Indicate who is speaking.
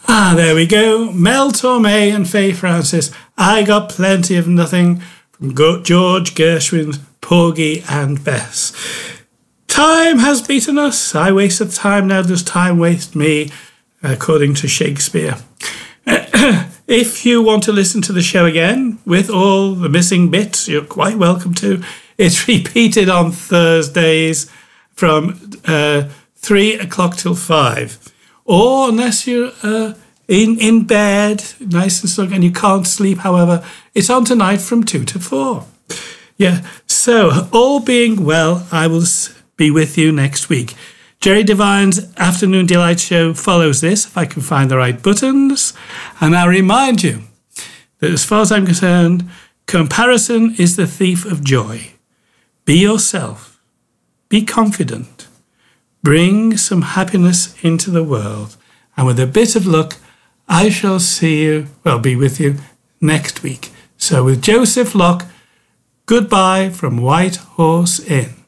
Speaker 1: There we go. Mel Torme and Faye Francis. I Got Plenty of Nothing from George Gershwin's Porgy and Bess. Time has beaten us. I wasted time, now does time waste me, according to Shakespeare. If you want to listen to the show again with all the missing bits, you're quite welcome to. It's repeated on Thursdays from 3 o'clock till 5. Or unless you're in bed, nice and snug, and you can't sleep, however, it's on tonight from 2 to 4. Yeah, so all being well, I will be with you next week. Jerry Devine's Afternoon Delight show follows this, if I can find the right buttons. And I remind you that as far as I'm concerned, comparison is the thief of joy. Be yourself. Be confident. Bring some happiness into the world. And with a bit of luck, I shall be with you next week. So with Joseph Locke, goodbye from White Horse Inn.